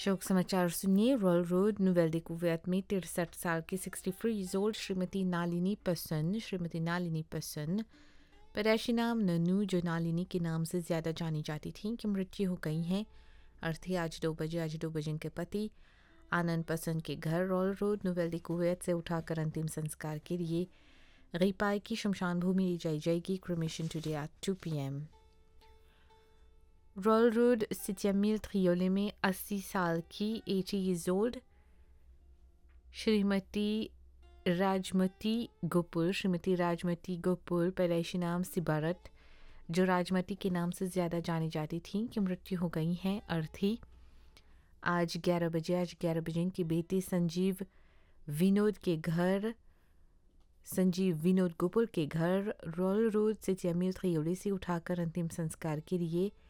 शोक समाचार सुनिए। रॉयल रोड नोवेल डिकूवेट में 63 साल की 63 ईयर्स ओल्ड श्रीमती नालिनी पसन पैदाइशी नाम ननू, जो नालिनी के नाम से ज़्यादा जानी जाती थी, की मृत्यु हो गई है। अर्थी आज 2 बजे इनके पति आनंद पसंद के घर रॉयल रोड नोवेल डिकूवेट से उठाकर अंतिम संस्कार के लिए रिपाई की शमशान भूमि ले जाई जाएगी। Cremation today at 2 p.m. Royal road सिटियामिल ट्रियोले में 80 साल की 80 ईयर्स ओल्ड श्रीमती राजमती गोपुल पैदाइशी नाम सिबारत, जो राजमती के नाम से ज़्यादा जानी जाती थी, की मृत्यु हो गई है। अर्थी आज 11 बजे इनकी बेटी संजीव विनोद गोपुल के घर रॉयल रोड सिटियामिल ट्रियोले से उठाकर अंतिम संस्कार के लिए